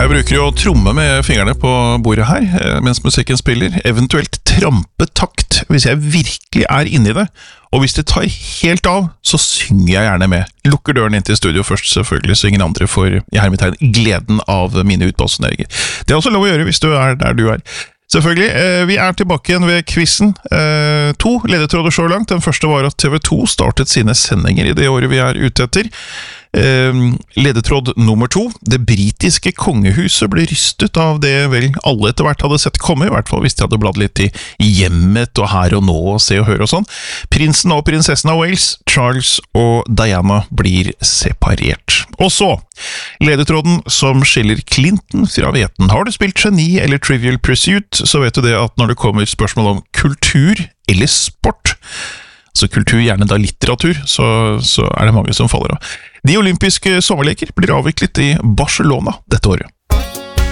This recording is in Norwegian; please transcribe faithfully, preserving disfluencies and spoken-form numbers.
Jeg bruker jo å tromme med fingrene på bordet her, mens musikken spiller, eventuelt trampe takt hvis jeg virkelig er inne i det, og hvis det tar helt av, så synger jeg gjerne med. Lukker døren inn til studio først, selvfølgelig, så ingen andre får, i hermetegn, gleden av mine utbassoneringer. Det er også lov å gjøre hvis du er der du er. Selvfølgelig, eh, vi er tilbake igjen ved quizen. Eh, to ledetråder så langt. Den første var at T V to startet sine sendinger i det året vi er ute etter. Eh, ledetråd nummer to. Det britiske kongehuset ble rystet av det vel alle etter hvert hadde sett komme, i hvert fall hvis de hadde bladd litt i hjemmet og her og nå og se og høre og sånn. Prinsen og prinsessen av Wales, Charles og Diana, blir separert. Og så, ledetråden som skiller Clinton fra veten. Har du spilt Geni eller Trivial Pursuit, så vet du det at når det kommer spørsmål om kultur eller sport, altså kultur, gjerne da litteratur, så, så er det mange som faller av. De olympiske sommerleker blir avviklet i Barcelona dette året.